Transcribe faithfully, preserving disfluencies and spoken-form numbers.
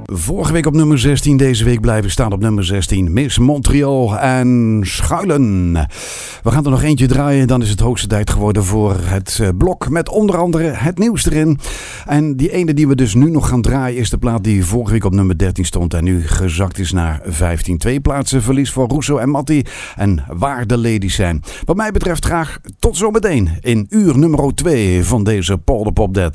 Vorige week op nummer zestien, deze week blijven staan op nummer zestien. Miss Montreal en Schuilen. We gaan er nog eentje draaien, dan is het hoogste tijd geworden voor het blok met onder andere het nieuws erin. En die ene die we dus nu nog gaan draaien is de plaat die vorige week op nummer dertien stond en nu gezakt is naar vijftien. Twee plaatsen verlies voor Russo en Matti en Waar de Ladies zijn. Wat mij betreft graag tot zometeen in uur nummer twee van deze Paul de Pop dertig.